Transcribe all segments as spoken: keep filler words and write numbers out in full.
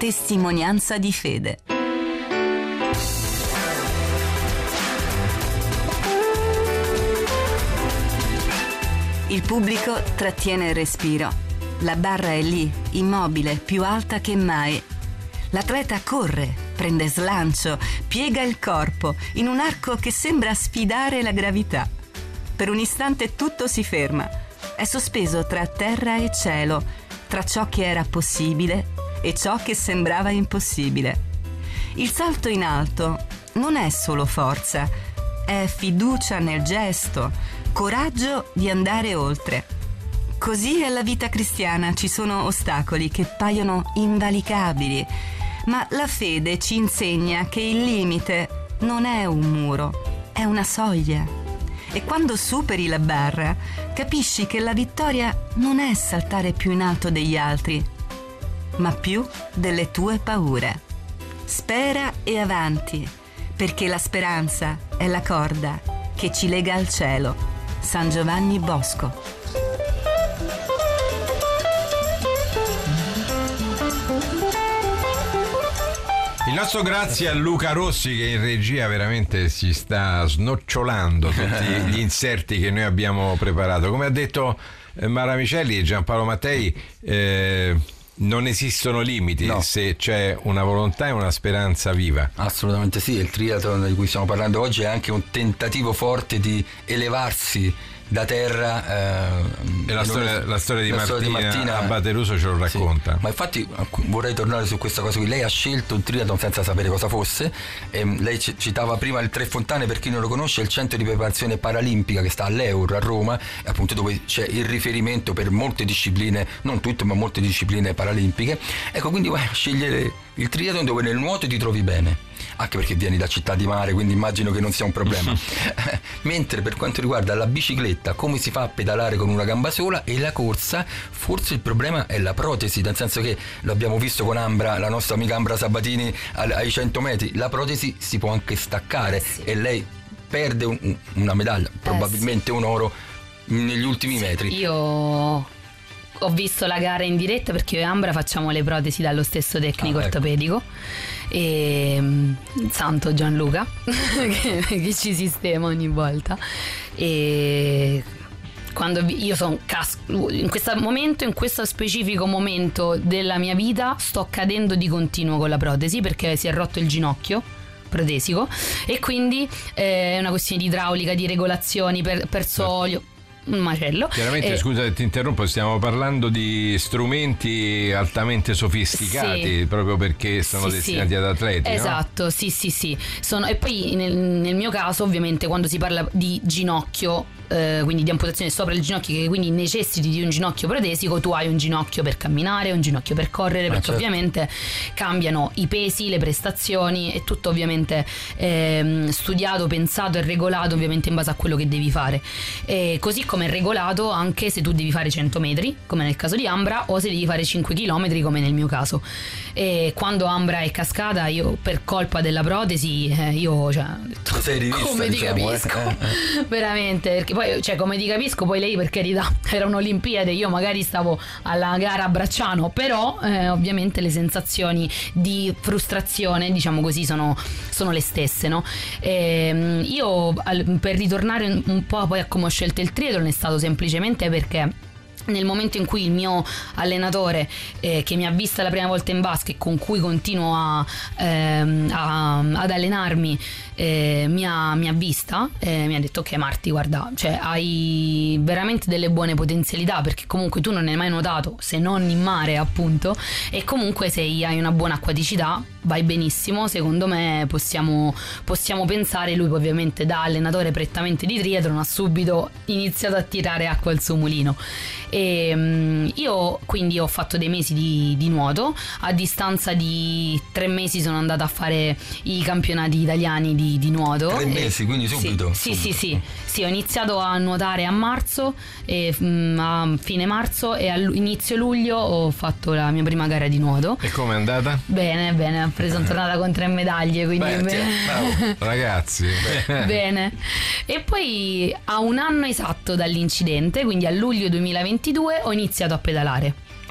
testimonianza di fede. Il pubblico trattiene il respiro. La barra è lì, immobile, più alta che mai. L'atleta corre, prende slancio, piega il corpo in un arco che sembra sfidare la gravità. Per un istante tutto si ferma. È sospeso tra terra e cielo, tra ciò che era possibile e ciò che sembrava impossibile. Il salto in alto non è solo forza, è fiducia nel gesto, coraggio di andare oltre. Così è la vita cristiana, ci sono ostacoli che paiono invalicabili, ma la fede ci insegna che il limite non è un muro, è una soglia. E quando superi la barra, capisci che la vittoria non è saltare più in alto degli altri, ma più delle tue paure. Spera e avanti, perché la speranza è la corda che ci lega al cielo. San Giovanni Bosco. Il nostro grazie a Luca Rossi, che in regia veramente si sta snocciolando tutti gli inserti che noi abbiamo preparato. Come ha detto Mara Micelli e Giampaolo Mattei, eh, non esistono limiti, no, se c'è una volontà e una speranza viva. Assolutamente sì, il triathlon di cui stiamo parlando oggi è anche un tentativo forte di elevarsi da terra. Eh, e la storia, la storia di la Martina, storia di Martina Abate Ruso ce lo racconta. Sì. Ma infatti vorrei tornare su questa cosa qui. Lei ha scelto il triathlon senza sapere cosa fosse. E lei citava prima il Tre Fontane, per chi non lo conosce, è il centro di preparazione paralimpica che sta all'Eur a Roma, appunto, dove c'è il riferimento per molte discipline, non tutte ma molte discipline paralimpiche. Ecco, quindi vai a scegliere il triathlon dove nel nuoto ti trovi bene, anche perché vieni da città di mare, quindi immagino che non sia un problema. Mentre per quanto riguarda la bicicletta, come si fa a pedalare con una gamba sola, e la corsa, forse il problema è la protesi, nel senso che lo abbiamo visto con Ambra, la nostra amica Ambra Sabatini ai cento metri, la protesi si può anche staccare, sì, e lei perde un, una medaglia, probabilmente eh, sì, un oro negli ultimi sì, metri. Io ho visto la gara in diretta perché io e Ambra facciamo le protesi dallo stesso tecnico ah, ortopedico, ecco. E santo Gianluca che, che ci sistema ogni volta. E quando io sono cas- in questo momento, in questo specifico momento della mia vita, sto cadendo di continuo con la protesi perché si è rotto il ginocchio protesico e quindi eh, è una questione di idraulica, di regolazioni, per, perso olio, un macello. Chiaramente, eh, scusa se ti interrompo, stiamo parlando di strumenti altamente sofisticati, sì, proprio perché sono sì, destinati sì, ad atleti, esatto, no? sì sì sì sono, e poi nel, nel mio caso ovviamente quando si parla di ginocchio, eh, quindi di amputazione sopra il ginocchio, che quindi necessiti di un ginocchio protesico, tu hai un ginocchio per camminare, un ginocchio per correre, perché certo, ovviamente cambiano i pesi, le prestazioni, è tutto ovviamente eh, studiato, pensato e regolato ovviamente in base a quello che devi fare, e così come è regolato anche se tu devi fare cento metri come nel caso di Ambra, o se devi fare cinque chilometri come nel mio caso. E quando Ambra è cascata, io per colpa della protesi, eh, io cioè, ho detto, sei rivista, come diciamo, ti capisco eh, eh. veramente, perché poi cioè come ti capisco, poi lei per carità era un'Olimpiade, io magari stavo alla gara a Bracciano, però eh, ovviamente le sensazioni di frustrazione, diciamo così, sono, sono le stesse, no? E, io al, per ritornare un, un po' poi a come ho scelto il triathlon è stato semplicemente perché nel momento in cui il mio allenatore eh, che mi ha vista la prima volta in basket, con cui continuo a, ehm, a, ad allenarmi, eh, mi, ha, mi ha vista e mi ha detto: ok Marti, guarda, cioè hai veramente delle buone potenzialità, perché comunque tu non hai mai nuotato se non in mare, appunto, e comunque se hai una buona acquaticità vai benissimo, secondo me possiamo, possiamo pensare. Lui ovviamente da allenatore prettamente di triathlon ha subito iniziato a tirare acqua al suo mulino. E um, io quindi ho fatto dei mesi di, di nuoto. A distanza di tre mesi sono andata a fare i campionati italiani di, di nuoto. Tre mesi, quindi subito? Sì, subito. sì, sì, sì, sì. Ho iniziato a nuotare a marzo, e, um, a fine marzo, e all'inizio luglio ho fatto la mia prima gara di nuoto. E com'è andata? Bene, bene, ho preso, sono tornata con tre medaglie, quindi Beh, bene. Ragazzi, bene. E poi a un anno esatto dall'incidente, quindi a luglio duemilaventidue, ho iniziato a pedalare.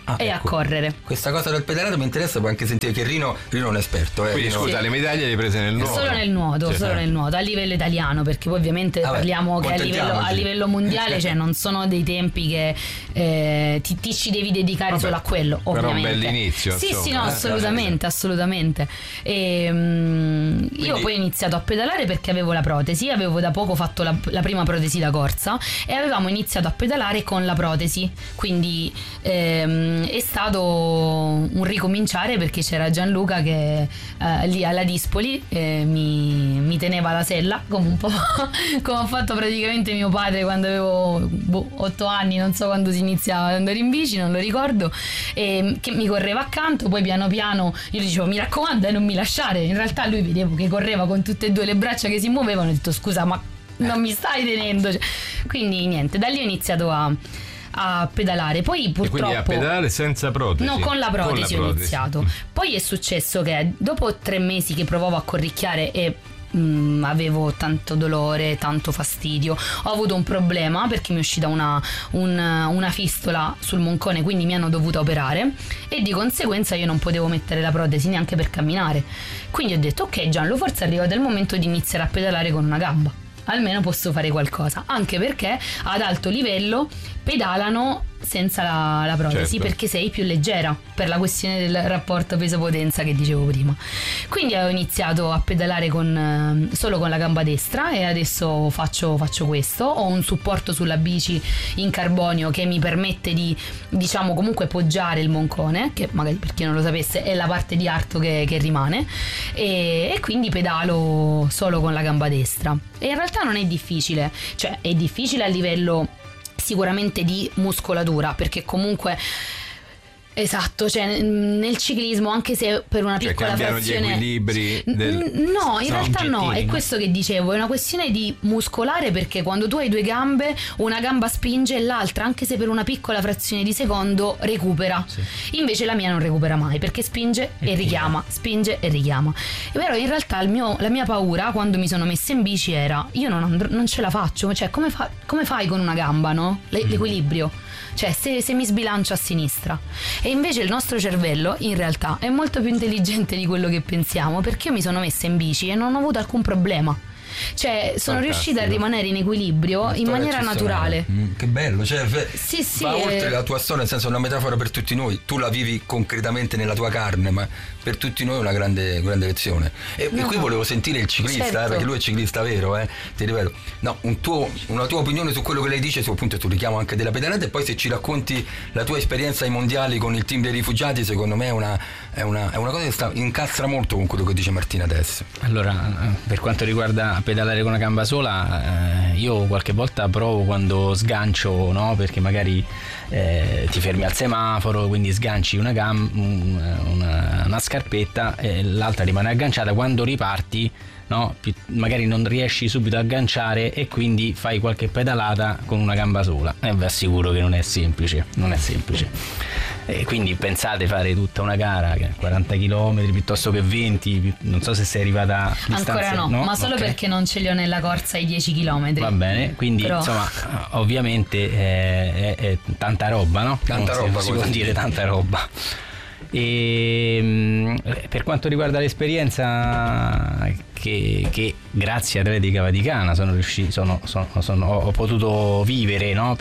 Ah, e ecco. a correre. Questa cosa del pedalato mi interessa, puoi anche sentire che Rino, Rino è un esperto. Eh. Quindi Rino... scusa, Sì. le medaglie le hai prese nel nuoto? Solo nel nuoto, Sì. solo nel nuoto, a livello italiano, perché poi ovviamente Vabbè, parliamo che a livello, a contentiamoci. livello mondiale cioè non sono dei tempi che eh, ti, ti ci devi dedicare Vabbè, solo a quello, però un ovviamente. bell'inizio, Sì, insomma, sì, no, eh. assolutamente, assolutamente. E, mm, io poi ho iniziato a pedalare perché avevo la protesi, avevo da poco fatto la, la prima protesi da corsa e avevamo iniziato a pedalare con la protesi, quindi ehm, è stato un ricominciare perché c'era Gianluca che eh, lì alla Dispoli eh, mi, mi teneva la sella come un po' come ha fatto praticamente mio padre quando avevo boh, otto anni, non so quando si iniziava ad andare in bici, non lo ricordo, e che mi correva accanto, poi piano piano io gli dicevo mi raccomando e non mi lasciare, in realtà lui vedevo che correva con tutte e due le braccia che si muovevano, ho detto scusa ma non mi stai tenendo, cioè, quindi niente, da lì ho iniziato a a pedalare, poi purtroppo E quindi a pedalare senza protesi? no, con la protesi, Con la ho iniziato. Poi è successo che dopo tre mesi che provavo a corricchiare e mm, avevo tanto dolore, tanto fastidio, ho avuto un problema perché mi è uscita una, un, una fistola sul moncone, quindi mi hanno dovuto operare e di conseguenza io non potevo mettere la protesi neanche per camminare, quindi ho detto ok Gianlo, forse è arrivato il momento di iniziare a pedalare con una gamba, almeno posso fare qualcosa, anche perché ad alto livello pedalano senza la, la protesi, Certo. perché sei più leggera per la questione del rapporto peso-potenza che dicevo prima. Quindi ho iniziato a pedalare con, eh, solo con la gamba destra e adesso faccio, faccio questo. Ho un supporto sulla bici in carbonio che mi permette di, diciamo, comunque poggiare il moncone, che magari per chi non lo sapesse è la parte di arto che, che rimane, e, e quindi pedalo solo con la gamba destra. E in realtà non è difficile, cioè è difficile a livello sicuramente di muscolatura, perché comunque esatto, cioè nel ciclismo, anche se per una Cioè, piccola cambiano frazione gli equilibri del... N- no, in Sono realtà no, oggettivi, è no? questo che dicevo, è una questione di muscolare, perché quando tu hai due gambe, una gamba spinge e l'altra, anche se per una piccola frazione di secondo, recupera. Sì. Invece la mia non recupera mai, perché spinge e, E richiama, spinge e richiama. E però in realtà il mio, la mia paura quando mi sono messa in bici era io non, andrò, non ce la faccio, cioè come, fa, come fai con una gamba, no? L- l'equilibrio, cioè se, se mi sbilancio a sinistra. E invece il nostro cervello in realtà è molto più intelligente di quello che pensiamo, perché io mi sono messa in bici e non ho avuto alcun problema. Cioè sono Fantastico. riuscita a rimanere in equilibrio in Storia maniera eccezionale. naturale. Mm, che bello, cioè, fe- Sì, sì, va eh. oltre la tua storia, nel senso è una metafora per tutti noi, tu la vivi concretamente nella tua carne, ma per tutti noi è una grande, grande lezione. E, No, e qui no. volevo sentire il ciclista, Certo. eh, perché lui è ciclista vero, eh, ti ripeto. No, un tuo, una tua opinione su quello che lei dice, su appunto sul richiamo anche della pedalata, e poi se ci racconti la tua esperienza ai mondiali con il team dei rifugiati, secondo me è una, è una, è una cosa che sta, incastra molto con quello che dice Martina adesso. Allora, per quanto riguarda pedalare con una gamba sola, eh, io qualche volta provo quando sgancio, no? Perché magari eh, ti fermi al semaforo, quindi sganci una, gam- una, una scarpetta e l'altra rimane agganciata. Quando riparti, no? Pi- magari non riesci subito a agganciare e quindi fai qualche pedalata con una gamba sola. E vi assicuro che non è semplice, non è semplice. E quindi pensate fare tutta una gara che è quaranta chilometri piuttosto che venti, pi- non so se sei arrivata a distanze. Ancora no, ma solo Ok. perché non ce li ho nella corsa ai dieci chilometri. Va bene, quindi Però- insomma ovviamente eh, è, è tanta roba, no? Tanta Non roba, si, si come può si dire dice. tanta roba. E mh, per quanto riguarda l'esperienza che, che grazie a Atletica Vaticana sono riuscito, sono, sono, sono, ho potuto vivere, no?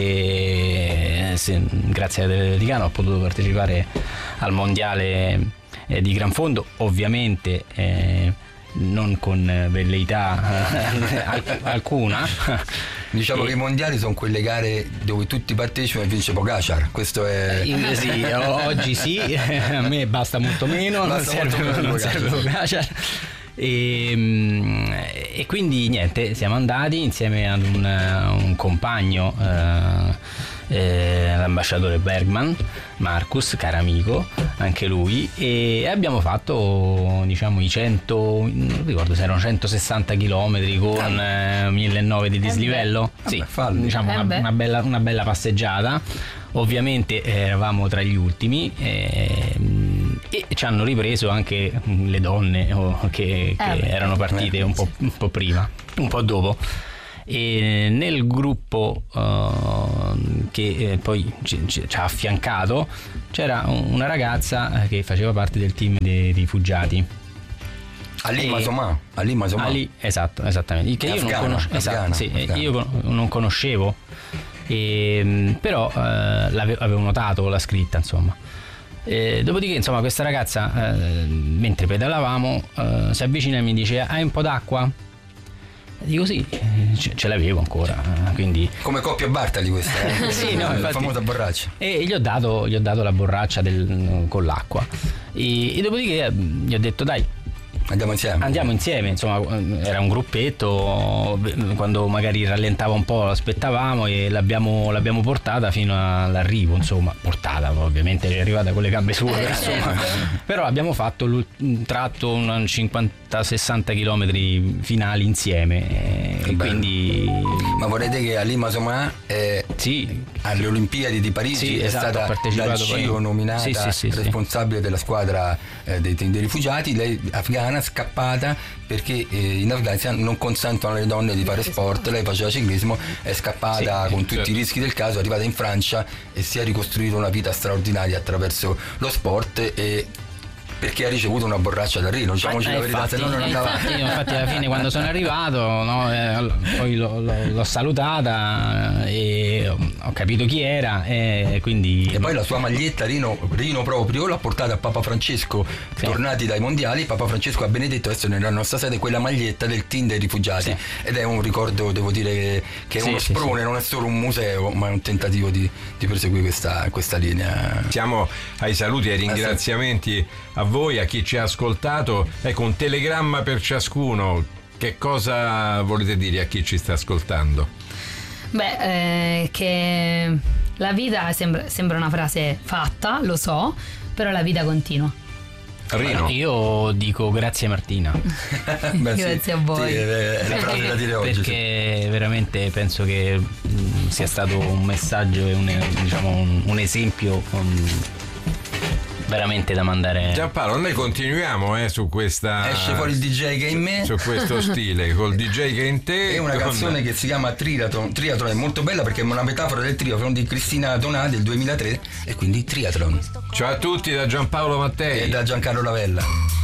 Perché se, grazie a Atletica Vaticana ho potuto partecipare al mondiale eh, di Gran Fondo, ovviamente eh, non con velleità eh, alcuna. Diciamo E- che i mondiali sono quelle gare dove tutti partecipano e vince Pogacar, questo è... Eh, sì, o- oggi sì, a me basta molto meno, Basta non molto serve, meno non Pogacar. serve Pogacar. E, mm, e quindi niente, siamo andati insieme ad un, un compagno, eh, eh, l'ambasciatore Bergman, Marcus, caro amico, anche lui, e abbiamo fatto diciamo i cento, non ricordo se erano centosessanta chilometri con eh, millenovecento di dislivello. Sì, Vabbè, fallo. diciamo Eh una, beh. una bella, una bella passeggiata. Ovviamente eh, eravamo tra gli ultimi eh, e ci hanno ripreso anche le donne oh, che, che Eh beh. erano partite un po', un po' prima, un po' dopo. e nel gruppo uh, che eh, poi ci, ci, ci ha affiancato c'era una ragazza che faceva parte del team dei rifugiati. Ali Masoma, Ali Masoma. Ali, esatto, esattamente. Che io afghana, non conoscevo, esatto, sì, io non conoscevo, e, però eh, l'avevo notato la scritta, insomma. E, dopodiché, insomma, questa ragazza, eh, mentre pedalavamo, eh, si avvicina e mi dice: hai un po' d'acqua? Dico sì, ce, ce l'avevo ancora, quindi... Come coppia Bartali questa, eh? Sì, no, la infatti, famosa borraccia. E gli ho dato, gli ho dato la borraccia del, con l'acqua. E, e dopodiché gli ho detto: dai, andiamo insieme. Andiamo insieme, insomma, era un gruppetto, quando magari rallentava un po' aspettavamo e l'abbiamo, l'abbiamo portata fino all'arrivo, insomma, portata, ovviamente è arrivata con le gambe sue, insomma, però abbiamo fatto un tratto, un cinquanta sessanta chilometri finali insieme, e quindi... Ma vorrete che Ali Masoma è sì. alle Olimpiadi di Parigi, sì, è esatto, stata dal C I O nominata sì, sì, sì, responsabile sì. della squadra eh, dei, dei rifugiati, lei afghana, scappata perché eh, in Afghanistan non consentono alle donne di fare sport, lei faceva ciclismo, è scappata sì, con tutti certo. i rischi del caso, è arrivata in Francia e si è ricostruita una vita straordinaria attraverso lo sport, e perché ha ricevuto una borraccia da Rino, diciamoci eh, la verità, infatti, se no non andava. Infatti, io, infatti alla fine quando sono arrivato, no, eh, poi l'ho, l'ho, l'ho salutata e ho capito chi era, e quindi... E poi la sua maglietta Rino, Rino proprio l'ha portata a Papa Francesco, sì. tornati dai mondiali, Papa Francesco ha benedetto adesso nella nostra sede quella maglietta del team dei rifugiati, sì. ed è un ricordo, devo dire, che, che è sì, uno sì, sprone, sì. non è solo un museo, ma è un tentativo di, di perseguire questa, questa linea. Siamo ai saluti e ai ringraziamenti a voi, a chi ci ha ascoltato. Ecco, un telegramma per ciascuno. Che cosa volete dire a chi ci sta ascoltando? Beh, eh, che la vita sembra, sembra una frase fatta, lo so, però la vita continua. Rino. Io dico grazie Martina. Beh, grazie sì, a voi. Sì, è la frase da dire oggi. Perché sì. veramente penso che mh, sia stato un messaggio e un, diciamo, un, un esempio um, veramente da mandare. Giampaolo, noi continuiamo eh, su questa. Esce fuori il D J che è in me. Su questo stile, col D J che è in te. È una con... canzone che si chiama Triathlon. Triathlon è molto bella perché è una metafora del triathlon di Cristina Donà del duemilatré, e quindi Triathlon. Ciao a tutti da Giampaolo Mattei e da Giancarlo Lavella.